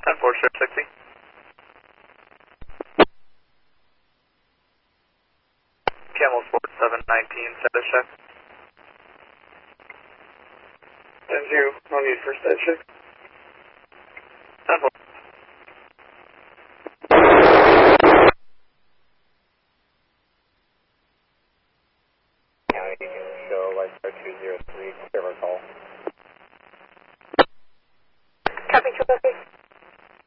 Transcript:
10-4, ship 60. Camel Sport 719, status check. 10-0, no need for status check. 10-4. County, you can show like 203, server call. Copy, 206.